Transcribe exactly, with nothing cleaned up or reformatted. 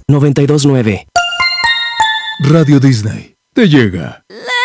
noventa y dos punto nueve. Radio Disney te llega.